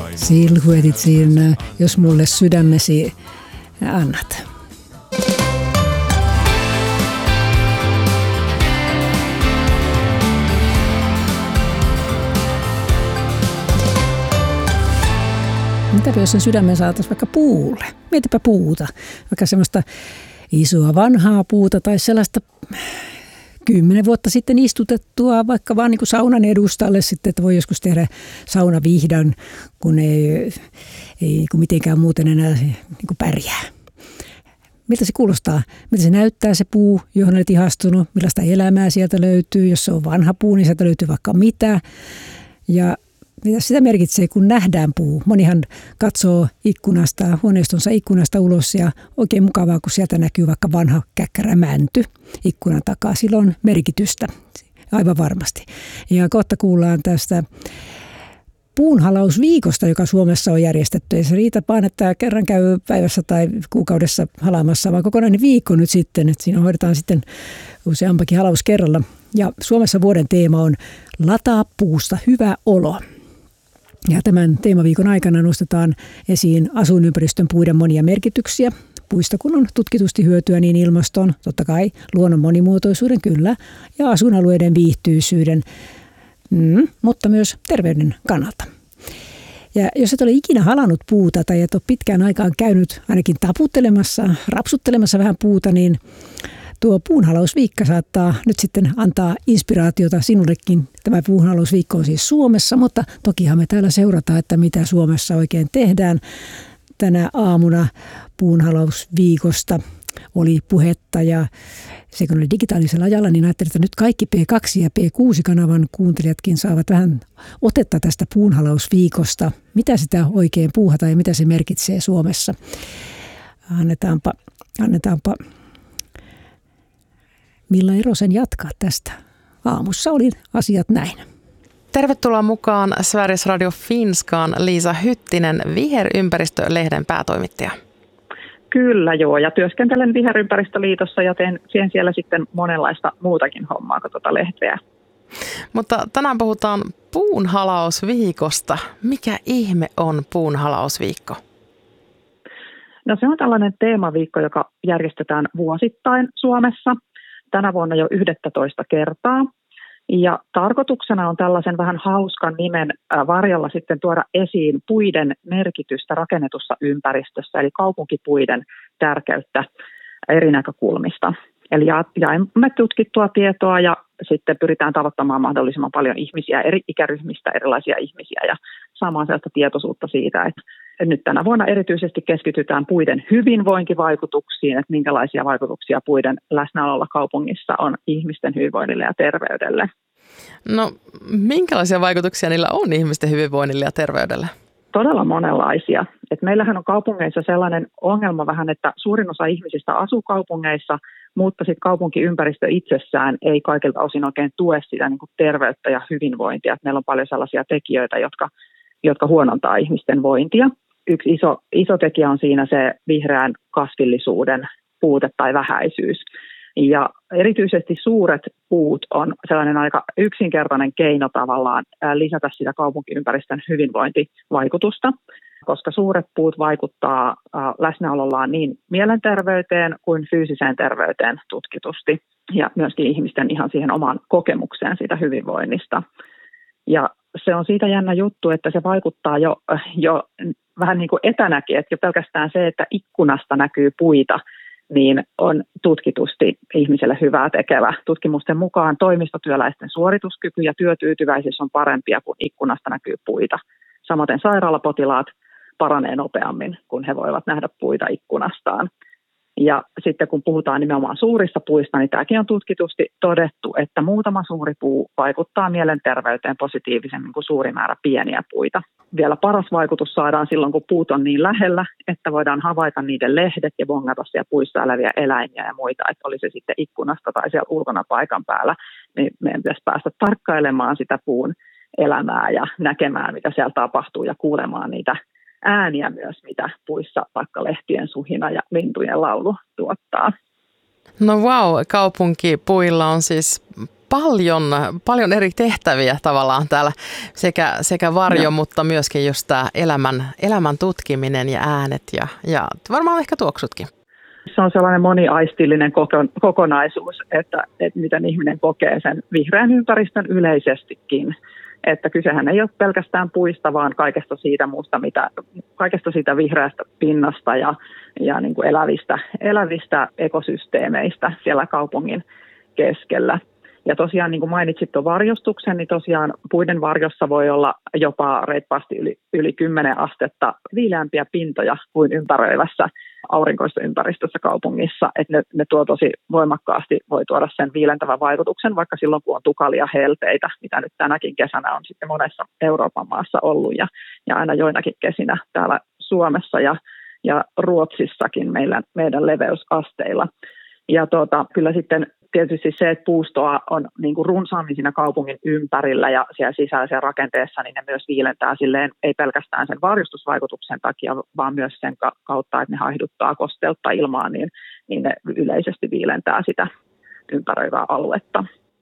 Silhuetit siinä, jos mulle sydämesi annat. Mitäpä jos sen sydämen saataisiin vaikka puulle? Mietipä puuta, vaikka semmoista isoa vanhaa puuta tai sellaista 10 vuotta sitten istutettua vaikka vaan niin kuin saunan edustalle sitten, että voi joskus tehdä saunavihdan, kun ei niin kuin mitenkään muuten enää niin kuin pärjää. Miltä se kuulostaa? Miltä se näyttää se puu, johon olet ihastunut? Millaista elämää sieltä löytyy? Jos se on vanha puu, niin sieltä löytyy vaikka mitä. Ja mitä sitä merkitsee, kun nähdään puu? Monihan katsoo huoneistonsa ikkunasta ulos ja oikein mukavaa, kun sieltä näkyy vaikka vanha käkkärä mänty ikkunan takaa. Sillä on merkitystä, aivan varmasti. Ja kohta kuullaan tästä puunhalausviikosta, joka Suomessa on järjestetty. Ei se riitä vaan, että kerran käy päivässä tai kuukaudessa halaamassa, vaan kokonainen viikko nyt sitten. Että siinä hoidetaan sitten useampakin halaus kerralla. Ja Suomessa vuoden teema on lataa puusta hyvä olo. Ja tämän teemaviikon aikana nostetaan esiin asuinympäristön puiden monia merkityksiä. Puista kun on tutkitusti hyötyä niin ilmaston, totta kai luonnon monimuotoisuuden kyllä, ja asuinalueiden viihtyisyyden, mutta myös terveyden kannalta. Ja jos et ole ikinä halannut puuta tai et ole pitkään aikaan käynyt ainakin taputtelemassa, rapsuttelemassa vähän puuta, niin tuo puunhalausviikko saattaa nyt sitten antaa inspiraatiota sinullekin. Tämä puunhalausviikko on siis Suomessa, mutta tokihan me täällä seurataan, että mitä Suomessa oikein tehdään. Tänä aamuna puunhalausviikosta oli puhetta ja se kun oli digitaalisella ajalla, niin ajattelin, että nyt kaikki P2 ja P6-kanavan kuuntelijatkin saavat vähän otetta tästä puunhalausviikosta. Mitä sitä oikein puuhataan ja mitä se merkitsee Suomessa. Annetaanpa Milla Erosen jatkaa tästä. Aamussa oli asiat näin. Tervetuloa mukaan Sveriges Radio Finskaan Liisa Hyttinen, Viherympäristölehden päätoimittaja. Kyllä joo, ja työskentelen Viherympäristöliitossa ja teen siellä sitten monenlaista muutakin hommaa kuin tuota lehteä. Mutta tänään puhutaan puunhalausviikosta. Mikä ihme on puunhalausviikko? No se on tällainen teemaviikko, joka järjestetään vuosittain Suomessa. Tänä vuonna jo 11 kertaa. Ja tarkoituksena on tällaisen vähän hauskan nimen varjolla sitten tuoda esiin puiden merkitystä rakennetussa ympäristössä, eli kaupunkipuiden tärkeyttä eri näkökulmista. Eli jaamme tutkittua tietoa ja sitten pyritään tavoittamaan mahdollisimman paljon ihmisiä, eri ikäryhmistä erilaisia ihmisiä ja saamaan sellaista tietoisuutta siitä, että nyt tänä vuonna erityisesti keskitytään puiden hyvinvointivaikutuksiin, että minkälaisia vaikutuksia puiden läsnäololla kaupungissa on ihmisten hyvinvoinnille ja terveydelle. No, minkälaisia vaikutuksia niillä on ihmisten hyvinvoinnille ja terveydelle? Todella monenlaisia. Et meillähän on kaupungeissa sellainen ongelma vähän, että suurin osa ihmisistä asuu kaupungeissa, mutta sitten kaupunkiympäristö itsessään ei kaikilta osin oikein tue sitä niin kuin terveyttä ja hyvinvointia. Et meillä on paljon sellaisia tekijöitä, jotka huonontaa ihmisten vointia. Yksi iso tekijä on siinä se vihreän kasvillisuuden puute tai vähäisyys. Ja erityisesti suuret puut on sellainen aika yksinkertainen keino tavallaan lisätä sitä kaupunkiympäristön hyvinvointivaikutusta, koska suuret puut vaikuttaa läsnäolollaan niin mielenterveyteen kuin fyysiseen terveyteen tutkitusti ja myöskin ihmisten ihan siihen omaan kokemukseen siitä hyvinvoinnista. Ja se on siitä jännä juttu, että se vaikuttaa jo vähän niin kuin etänäkin, että jo pelkästään se, että ikkunasta näkyy puita, niin on tutkitusti ihmiselle hyvää tekevä. Tutkimusten mukaan toimistotyöläisten suorituskyky ja työtyytyväisyys on parempia, kun ikkunasta näkyy puita. Samaten sairaalapotilaat paranee nopeammin, kun he voivat nähdä puita ikkunastaan. Ja sitten kun puhutaan nimenomaan suurista puista, niin tämäkin on tutkitusti todettu, että muutama suuri puu vaikuttaa mielenterveyteen positiivisemmin kuin suuri määrä pieniä puita. Vielä paras vaikutus saadaan silloin, kun puut on niin lähellä, että voidaan havaita niiden lehdet ja bongata siellä puissa eläviä eläimiä ja muita, että oli se sitten ikkunasta tai siellä ulkona paikan päällä, niin meidän pitäisi päästä tarkkailemaan sitä puun elämää ja näkemään, mitä siellä tapahtuu ja kuulemaan niitä ääniä myös, mitä puissa vaikka lehtien suhina ja lintujen laulu tuottaa. No wow, kaupunkipuilla on siis paljon eri tehtäviä tavallaan täällä, sekä varjo, mutta myöskin just tämä elämän tutkiminen ja äänet ja varmaan ehkä tuoksutkin. Se on sellainen moniaistillinen kokonaisuus, että miten ihminen kokee sen vihreän ympäristön yleisestikin. Että kysehän ei ole pelkästään puista, vaan kaikesta siitä muusta, kaikesta siitä vihreästä pinnasta ja niin kuin elävistä ekosysteemeistä siellä kaupungin keskellä. Ja tosiaan niin kuin mainitsit tuon varjostuksen, niin tosiaan puiden varjossa voi olla jopa reippaasti yli 10 astetta viileämpiä pintoja kuin ympäröivässä aurinkoistumympäristössä kaupungissa. Että ne tuo tosi voimakkaasti, voi tuoda sen viilentävän vaikutuksen, vaikka silloin kun on tukalia helteitä, mitä nyt tänäkin kesänä on sitten monessa Euroopan maassa ollut ja aina joinakin kesinä täällä Suomessa ja Ruotsissakin meidän leveysasteilla. Ja kyllä sitten tietysti se, että puustoa on niin kuin runsaammin siinä kaupungin ympärillä ja siellä sisäisessä rakenteessa, niin ne myös viilentää silleen, ei pelkästään sen varjostusvaikutuksen takia, vaan myös sen kautta, että ne haihduttaa kosteutta ilmaan, niin ne yleisesti viilentää sitä ympäröivää aluetta.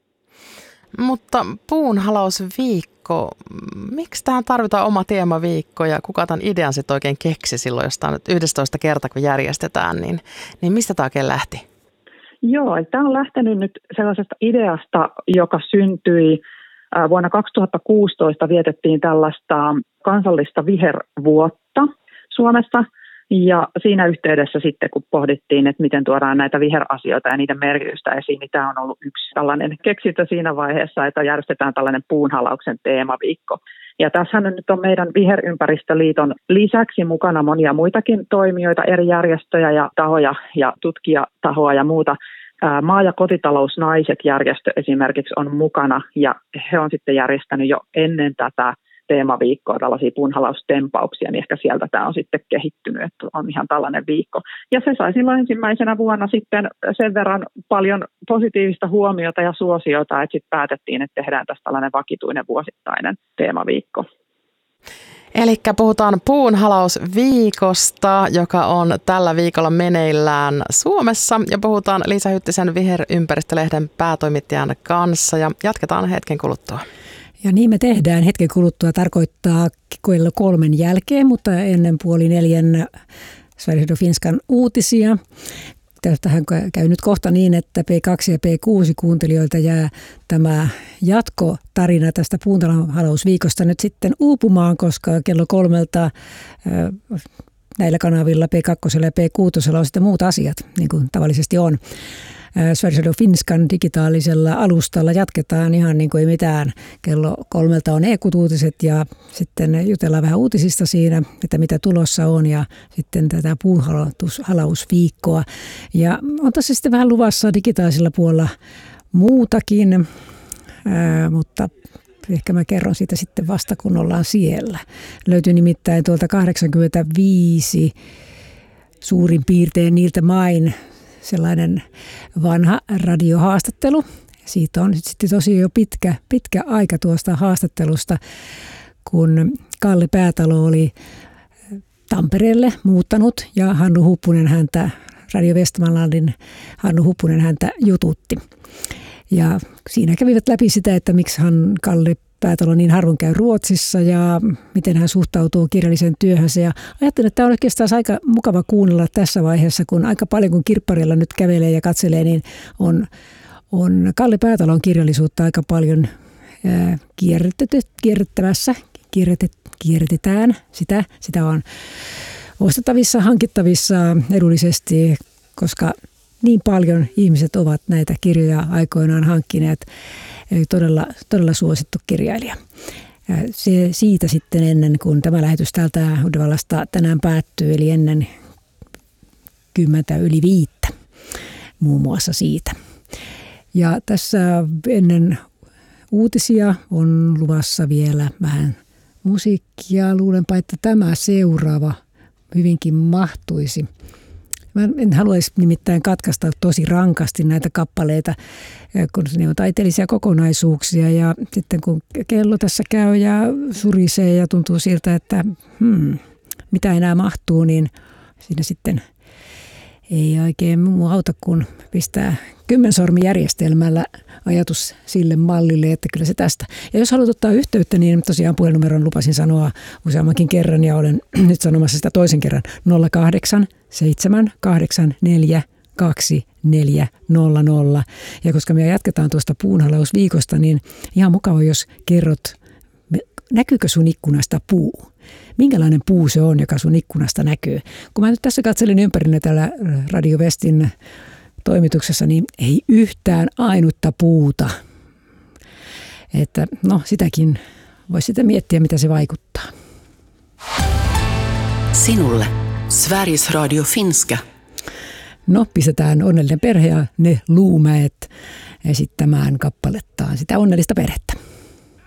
Mutta puunhalausviikko, miksi tähän tarvitaan oma teemaviikko ja kuka tämän idean sitten oikein keksi silloin, jos tämä on nyt 11 kerta kun järjestetään, niin mistä tämä oikein lähti? Joo, tämä on lähtenyt nyt sellaisesta ideasta, joka syntyi vuonna 2016, vietettiin tällaista kansallista vihervuotta Suomessa. Ja siinä yhteydessä sitten, kun pohdittiin, että miten tuodaan näitä viherasioita ja niiden merkitystä esiin, niin tämä on ollut yksi tällainen keksintö siinä vaiheessa, että järjestetään tällainen puunhalauksen teemaviikko. Ja tässähän nyt on meidän Viherympäristöliiton lisäksi mukana monia muitakin toimijoita, eri järjestöjä ja tahoja ja tutkijatahoa ja muuta. Maa- ja kotitalousnaiset-järjestö esimerkiksi on mukana ja he on sitten järjestänyt jo ennen tätä teemaviikkoa tällaisia puunhalaustempauksia, niin ehkä sieltä tämä on sitten kehittynyt, että on ihan tällainen viikko. Ja se sai silloin ensimmäisenä vuonna sitten sen verran paljon positiivista huomiota ja suosiota, että sitten päätettiin, että tehdään tästä tällainen vakituinen vuosittainen teemaviikko. Eli puhutaan puunhalausviikosta, joka on tällä viikolla meneillään Suomessa. Ja puhutaan Liisa Hyttisen Viherympäristölehden päätoimittajan kanssa ja jatketaan hetken kuluttua. Ja niin me tehdään. Hetken kuluttua tarkoittaa kello 3 jälkeen, mutta ennen 3:30 Sveriges Radio Finskan uutisia. Tähän käy nyt kohta niin, että P2 ja P6 kuuntelijoilta jää tämä jatkotarina tästä puunhalausviikosta nyt sitten uupumaan, koska kello 3 näillä kanavilla P2 ja P6 on sitten muut asiat, niin kuin tavallisesti on. Sveriges Radio Finskan digitaalisella alustalla jatketaan ihan niin kuin ei mitään. Kello 3 on e-uutiset ja sitten jutellaan vähän uutisista siinä, että mitä tulossa on ja sitten tätä puunhalausviikkoa. Ja on tässä sitten vähän luvassa digitaalisella puolella muutakin, mutta ehkä mä kerron siitä sitten vasta, kun ollaan siellä. Löytyy nimittäin tuolta 85 suurin piirtein niiltä main sellainen vanha radiohaastattelu. Siitä on sitten tosi jo pitkä aika tuosta haastattelusta, kun Kalle Päätalo oli Tampereelle muuttanut ja Hannu Huppunen Radio Westmanlandin Hannu Huppunen häntä jututti. Ja siinä kävivät läpi sitä, että miksi Kalle Päätalo niin harvoin käy Ruotsissa ja miten hän suhtautuu kirjalliseen työhönsä. Ja ajattelin, että tämä on oikeastaan aika mukava kuunnella tässä vaiheessa, kun aika paljon kun kirpparilla nyt kävelee ja katselee, niin on Kalle Päätalon kirjallisuutta aika paljon kierrätetään. Sitä on ostettavissa, hankittavissa edullisesti, koska niin paljon ihmiset ovat näitä kirjoja aikoinaan hankkineet. Eli todella suosittu kirjailija. Se siitä sitten ennen kuin tämä lähetys täältä Uudellamaalla tänään päättyy, eli ennen 10:05 muun muassa siitä. Ja tässä ennen uutisia on luvassa vielä vähän musiikkia. Luulenpa, että tämä seuraava hyvinkin mahtuisi. Mä en haluaisi nimittäin katkaista tosi rankasti näitä kappaleita, kun ne on taiteellisia kokonaisuuksia ja sitten kun kello tässä käy ja surisee ja tuntuu siltä, että mitä enää mahtuu, niin siinä sitten ei oikein muu auta kuin pistää kymmensormijärjestelmällä ajatus sille mallille, että kyllä se tästä. Ja jos haluat ottaa yhteyttä, niin tosiaan puhelinnumeron lupasin sanoa useammankin kerran ja olen nyt sanomassa sitä toisen kerran 08 784 2400. Ja koska me jatketaan tuosta puunhalausviikosta, niin ihan mukava, jos kerrot, näkyykö sun ikkunasta puu? Minkälainen puu se on, joka sun ikkunasta näkyy? Kun mä nyt tässä katselin ympärille täällä Radio Westin toimituksessa, niin ei yhtään ainutta puuta. Että no sitäkin voisi sitä miettiä, mitä se vaikuttaa. Sinulle Sveriges Radio Finska. No, pistetään Onnellinen perhe ja ne Luumäet esittämään kappalettaan sitä onnellista perhettä.